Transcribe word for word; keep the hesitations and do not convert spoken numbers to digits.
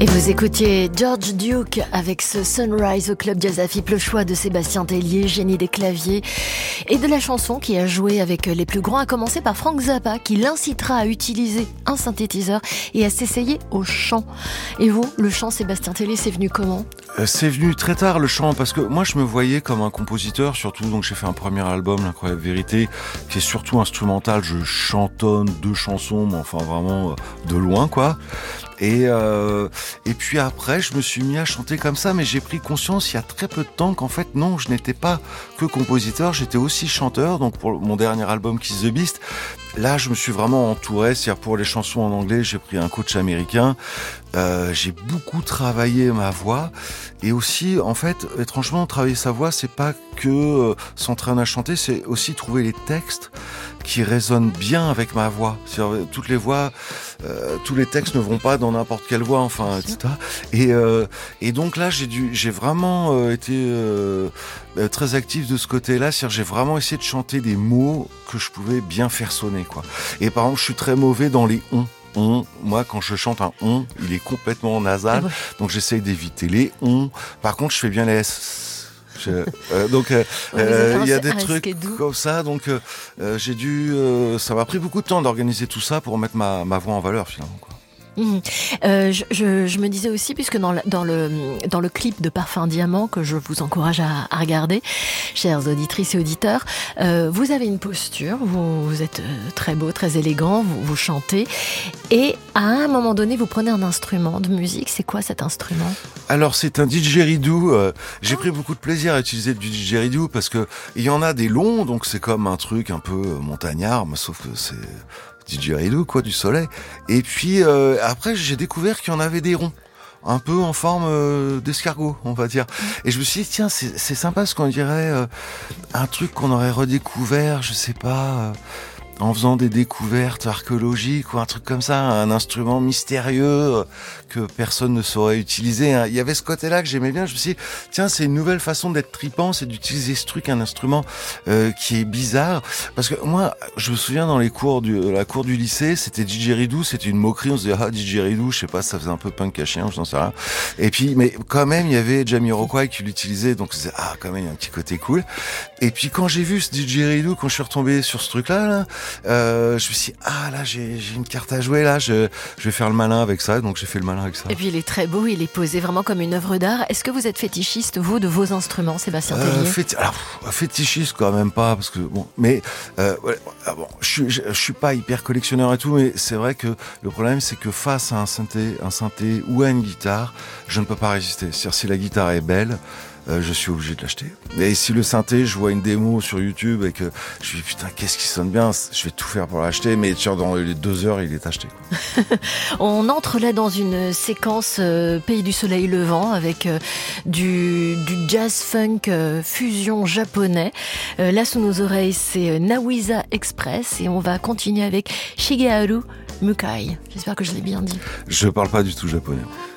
Et vous écoutiez George Duke avec ce Sunrise au Club Jazz Afip, le choix de Sébastien Tellier, génie des claviers et de la chanson qui a joué avec les plus grands, à commencer par Frank Zappa, qui l'incitera à utiliser un synthétiseur et à s'essayer au chant. Et vous, le chant, Sébastien Tellier, c'est venu comment ? euh, C'est venu très tard, le chant, parce que moi je me voyais comme un compositeur, surtout, donc j'ai fait un premier album, L'Incroyable Vérité, qui est surtout instrumental. Je chantonne deux chansons, mais enfin vraiment euh, de loin, quoi. Et euh, et puis après, je me suis mis à chanter comme ça, mais j'ai pris conscience il y a très peu de temps qu'en fait non, je n'étais pas que compositeur, j'étais aussi chanteur. Donc pour mon dernier album Kiss the Beast, là je me suis vraiment entouré, c'est-à-dire pour les chansons en anglais, j'ai pris un coach américain. Euh, j'ai beaucoup travaillé ma voix et aussi, en fait, étrangement, travailler sa voix, c'est pas que euh, s'entraîner à chanter, c'est aussi trouver les textes qui résonnent bien avec ma voix. C'est-à-dire, toutes les voix, euh, tous les textes ne vont pas dans n'importe quelle voix, enfin, et cetera. Et, euh, et donc là, j'ai dû, j'ai vraiment euh, été euh, euh, très actif de ce côté-là. C'est-à-dire, j'ai vraiment essayé de chanter des mots que je pouvais bien faire sonner, quoi. Et par exemple, je suis très mauvais dans les on. On, moi, quand je chante un on, il est complètement nasal, donc j'essaye d'éviter les on. Par contre, je fais bien les s. Je, euh, donc, il euh, euh, y a des trucs comme ça. Donc, euh, j'ai dû. Euh, ça m'a pris beaucoup de temps d'organiser tout ça pour mettre ma, ma voix en valeur, finalement, quoi. Mmh. Euh, je, je, je me disais aussi, puisque dans, la, dans, le, dans le clip de Parfum Diamant, que je vous encourage à, à regarder, chères auditrices et auditeurs, euh, vous avez une posture, vous, vous êtes très beau, très élégant, vous, vous chantez, et à un moment donné, vous prenez un instrument de musique. C'est quoi cet instrument ? Alors, c'est un didgeridoo. Euh, j'ai oh. pris beaucoup de plaisir à utiliser du didgeridoo parce que il y en a des longs, donc c'est comme un truc un peu montagnard, mais sauf que c'est didgeridoo, quoi, du soleil. Et puis euh, après, j'ai découvert qu'il y en avait des ronds, un peu en forme euh, d'escargot, on va dire. Et je me suis dit, tiens, c'est, c'est sympa, parce qu'on dirait euh, un truc qu'on aurait redécouvert, je sais pas, euh, en faisant des découvertes archéologiques ou un truc comme ça, un instrument mystérieux euh, que personne ne saurait utiliser. Hein. Il y avait ce côté-là que j'aimais bien. Je me suis dit, tiens, c'est une nouvelle façon d'être tripant, c'est d'utiliser ce truc, un instrument euh, qui est bizarre. Parce que moi, je me souviens dans les cours du, la cour du lycée, c'était didgeridoo, c'était une moquerie. On se disait, ah, didgeridoo, je sais pas, ça faisait un peu punk à chien, je n'en sais rien. Et puis, mais quand même, il y avait Jamiroquai qui l'utilisait, donc je disais, ah, quand même, il y a un petit côté cool. Et puis quand j'ai vu ce didgeridoo, quand je suis retombé sur ce truc-là, là, Euh, je me suis dit, ah là j'ai, j'ai une carte à jouer, là je, je vais faire le malin avec ça, donc j'ai fait le malin avec ça. Et puis il est très beau, il est posé vraiment comme une œuvre d'art. Est-ce que vous êtes fétichiste, vous, de vos instruments, Sébastien Tellier ? euh, féti- Alors, fétichiste quand même pas, parce que bon, mais euh, ouais, bon, je suis, je, je suis pas hyper collectionneur et tout, mais c'est vrai que le problème c'est que face à un synthé, un synthé ou à une guitare, je ne peux pas résister. C'est-à-dire si la guitare est belle, Euh, je suis obligé de l'acheter. Et si le synthé, je vois une démo sur YouTube et que je me dis putain, qu'est-ce qui sonne bien, je vais tout faire pour l'acheter, mais tiens, dans les deux heures, il est acheté, quoi. On entre là dans une séquence euh, Pays du Soleil Levant avec euh, du, du jazz funk euh, fusion japonais. Euh, là, sous nos oreilles, c'est Nawiza Express et on va continuer avec Shigeharu Mukai. J'espère que je l'ai bien dit. Je parle pas du tout japonais.